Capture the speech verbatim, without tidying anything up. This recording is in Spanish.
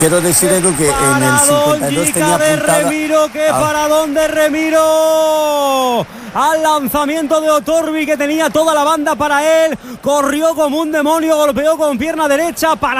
Quiero decir, Edu, que en el cincuenta y dos tenía de apuntada... Remiro, qué Ah. paradón de Remiro. Al lanzamiento de Otorbi, que tenía toda la banda para él. Corrió como un demonio, golpeó con pierna derecha para